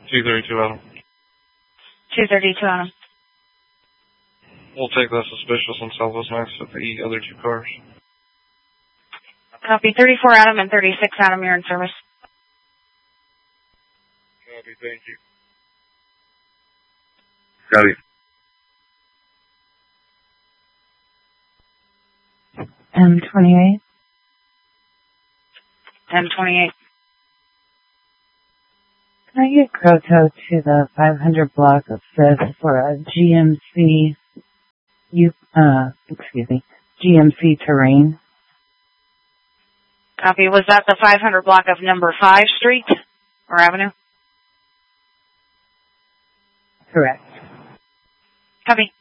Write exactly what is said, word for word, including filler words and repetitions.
two thirty-two Adam. two thirty-two Adam. We'll take that suspicious on Southwest Max at the other two cars. Copy. thirty-four Adam and thirty-six Adam, you're in service. Copy, thank you. Copy. M twenty-eight. M twenty-eight. Can I get Croto to the five hundred block of fifth for a G M C, you, uh, excuse me, G M C terrain? Copy. Was that the five hundred block of number five Street or Avenue? Correct. Copy.